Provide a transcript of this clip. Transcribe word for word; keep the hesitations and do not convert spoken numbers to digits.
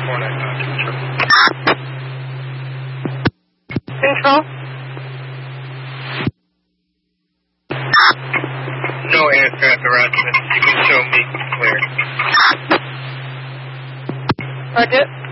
four nine nine Control. Control? No aircraft around you. You can show me clear. Roger.